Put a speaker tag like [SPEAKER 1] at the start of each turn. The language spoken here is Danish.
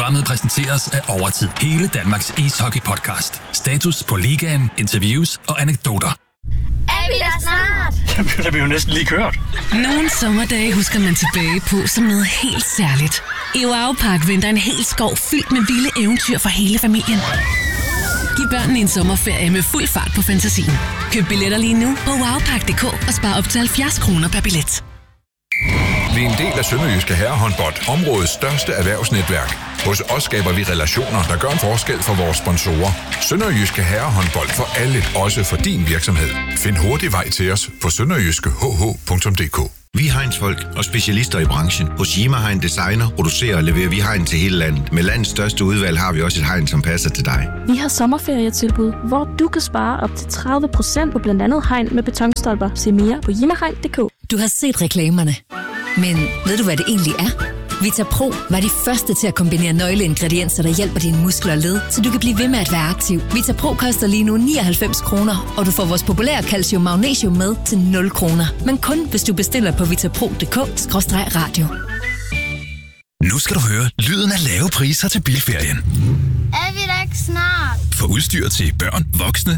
[SPEAKER 1] Programmet præsenteres af Overtid. Hele Danmarks ishockey-podcast. Status på ligaen, interviews og anekdoter.
[SPEAKER 2] Er vi der snart?
[SPEAKER 3] Det bliver jo næsten lige kørt.
[SPEAKER 4] Nogle sommerdage husker man tilbage på som noget helt særligt. I Wow Park venter en hel skov fyldt med vilde eventyr for hele familien. Giv børnene en sommerferie med fuld fart på fantasien. Køb billetter lige nu på wowpark.dk og spar op til 70 kroner per billet.
[SPEAKER 5] Vi er en del af Sønderjyske Herrehåndbold, områdets største erhvervsnetværk. Hos os skaber vi relationer, der gør en forskel for vores sponsorer. Sønderjyske Herrehåndbold for alle, også for din virksomhed. Find hurtig vej til os på sønderjyskehh.dk.
[SPEAKER 6] Vi er Heinz-folk og specialister i branchen. Hos Yima Hein Designer producerer og leverer vi hegn til hele landet. Med landets største udvalg har vi også et hegn, som passer til dig.
[SPEAKER 7] Vi har sommerferietilbud, hvor du kan spare op til 30% på blandt andet hegn med betonstolper. Se mere på yimahegn.dk.
[SPEAKER 8] Du har set reklamerne, men ved du, hvad det egentlig er? VitaPro var de første til at kombinere nøgleingredienser, der hjælper dine muskler og led, så du kan blive ved med at være aktiv. VitaPro koster lige nu 99 kroner, og du får vores populære calcium magnesium med til 0 kroner. Men kun hvis du bestiller på vitapro.dk/radio.
[SPEAKER 1] Nu skal du høre lyden af lave priser til bilferien.
[SPEAKER 2] Er vi der ikke snart?
[SPEAKER 1] For udstyr til børn, voksne,